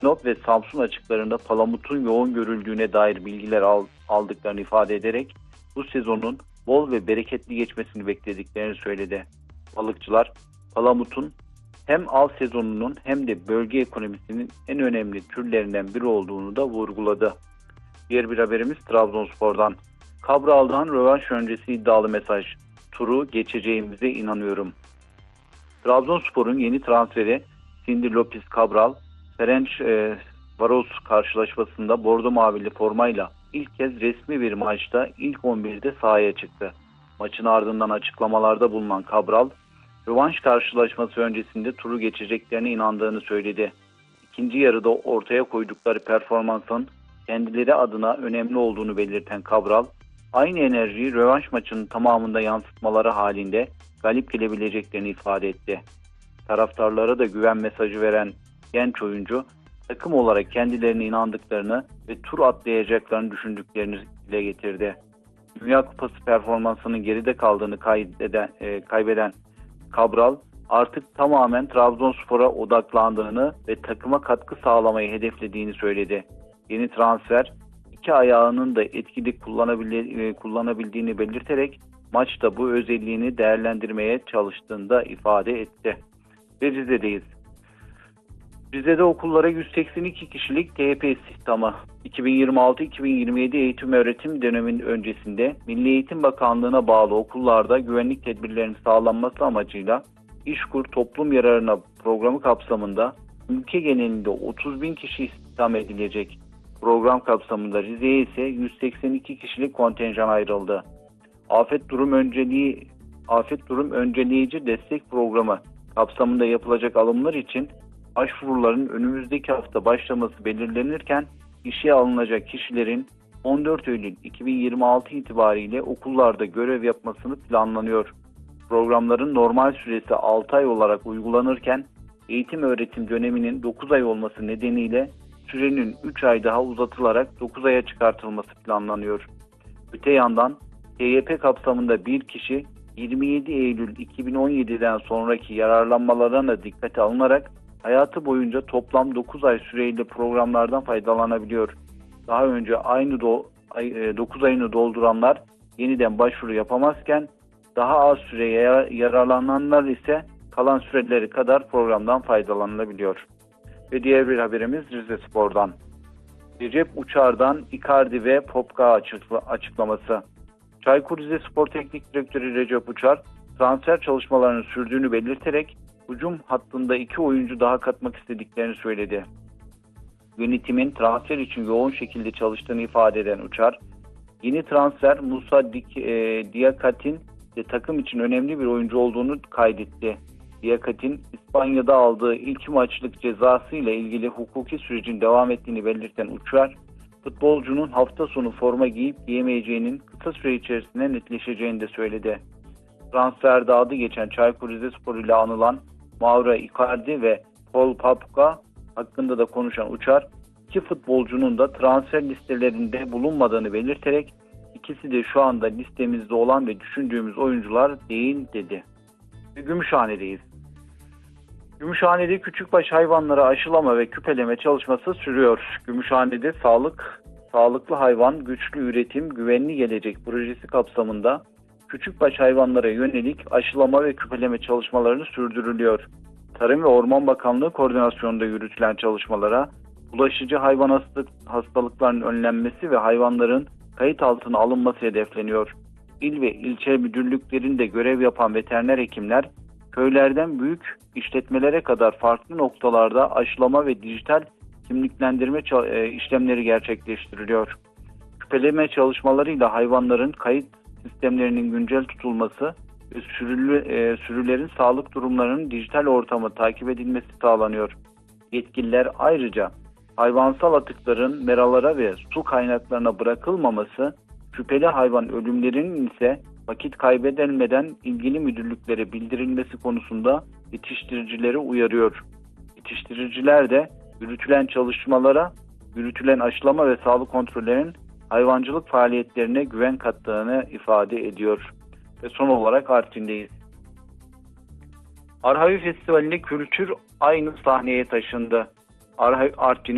Sinop ve Samsun açıklarında palamutun yoğun görüldüğüne dair bilgiler aldıklarını ifade ederek bu sezonun bol ve bereketli geçmesini beklediklerini söyledi. Balıkçılar, palamutun hem av sezonunun hem de bölge ekonomisinin en önemli türlerinden biri olduğunu da vurguladı. Diğer bir haberimiz Trabzonspor'dan. Cabral'dan rövanş öncesi iddialı mesaj. Turu geçeceğimize inanıyorum. Trabzonspor'un yeni transferi Cindy Lopez Cabral, Ferencvaros karşılaşmasında bordo mavili formayla ilk kez resmi bir maçta ilk 11'de sahaya çıktı. Maçın ardından açıklamalarda bulunan Cabral, rövanş karşılaşması öncesinde turu geçeceklerine inandığını söyledi. İkinci yarıda ortaya koydukları performansın kendileri adına önemli olduğunu belirten Cabral, aynı enerjiyi rövanş maçının tamamında yansıtmaları halinde galip gelebileceklerini ifade etti. Taraftarlara da güven mesajı veren genç oyuncu, takım olarak kendilerine inandıklarını ve tur atlayacaklarını düşündüklerini dile getirdi. Dünya Kupası performansının geride kaldığını kaybeden Cabral, artık tamamen Trabzonspor'a odaklandığını ve takıma katkı sağlamayı hedeflediğini söyledi. Yeni transfer, iki ayağının da etkili kullanabildiğini belirterek maçta bu özelliğini değerlendirmeye çalıştığını da ifade etti. Ve Rize'deyiz. Rize'de okullara 182 kişilik TYT istihdamı 2026-2027 eğitim öğretim döneminin öncesinde Milli Eğitim Bakanlığı'na bağlı okullarda güvenlik tedbirlerinin sağlanması amacıyla İşkur Toplum Yararına programı kapsamında ülke genelinde 30.000 kişi istihdam edilecek. Program kapsamında Rize'ye ise 182 kişilik kontenjan ayrıldı. Afet Durum Önleyici Destek Programı kapsamında yapılacak alımlar için başvuruların önümüzdeki hafta başlaması belirlenirken işe alınacak kişilerin 14 Eylül 2026 itibariyle okullarda görev yapmasını planlanıyor. Programların normal süresi 6 ay olarak uygulanırken eğitim öğretim döneminin 9 ay olması nedeniyle sürenin 3 ay daha uzatılarak 9 aya çıkartılması planlanıyor. Öte yandan TYP kapsamında bir kişi 27 Eylül 2017'den sonraki yararlanmalarına dikkate alınarak hayatı boyunca toplam 9 ay süreyle programlardan faydalanabiliyor. Daha önce 9 ayını dolduranlar yeniden başvuru yapamazken daha az süreye yararlananlar ise kalan süreleri kadar programdan faydalanılabiliyor. Ve diğer bir haberimiz Rizespor'dan. Recep Uçar'dan Icardi ve Popka açıklaması. Çaykur Rizespor Teknik Direktörü Recep Uçar, transfer çalışmalarının sürdüğünü belirterek hücum hattında 2 oyuncu daha katmak istediklerini söyledi. Yönetimin transfer için yoğun şekilde çalıştığını ifade eden Uçar, yeni transfer Musa Diakat'in de takım için önemli bir oyuncu olduğunu kaydetti. Diakat'in İspanya'da aldığı ilk maçlık cezası ile ilgili hukuki sürecin devam ettiğini belirten Uçar, futbolcunun hafta sonu forma giyip giyemeyeceğinin kısa süre içerisinde netleşeceğini de söyledi. Transferde adı geçen Çaykur Rizespor ile anılan Mauro Icardi ve Paul Papka hakkında da konuşan Uçar, iki futbolcunun da transfer listelerinde bulunmadığını belirterek ikisi de şu anda listemizde olan ve düşündüğümüz oyuncular değil dedi. Ve Gümüşhane'deyiz. Gümüşhane'de küçükbaş hayvanlara aşılama ve küpeleme çalışması sürüyor. Gümüşhane'de sağlıklı hayvan, güçlü üretim, güvenli gelecek projesi kapsamında küçükbaş hayvanlara yönelik aşılama ve küpeleme çalışmalarını sürdürülüyor. Tarım ve Orman Bakanlığı koordinasyonunda yürütülen çalışmalara bulaşıcı hayvan hastalıklarının önlenmesi ve hayvanların kayıt altına alınması hedefleniyor. İl ve ilçe müdürlüklerinde görev yapan veteriner hekimler, köylerden büyük işletmelere kadar farklı noktalarda aşılama ve dijital kimliklendirme işlemleri gerçekleştiriliyor. Küpeleme çalışmalarıyla hayvanların kayıt sistemlerinin güncel tutulması ve sürülerin sağlık durumlarının dijital ortamı takip edilmesi sağlanıyor. Yetkililer ayrıca hayvansal atıkların meralara ve su kaynaklarına bırakılmaması, şüpheli hayvan ölümlerinin ise vakit kaybedilmeden ilgili müdürlüklere bildirilmesi konusunda yetiştiricileri uyarıyor. Yetiştiriciler de yürütülen aşılama ve sağlık kontrollerinin hayvancılık faaliyetlerine güven kattığını ifade ediyor. Ve son olarak Artvin'deyiz. Arhavi Festivali'nde kültür aynı sahneye taşındı. Artvin'in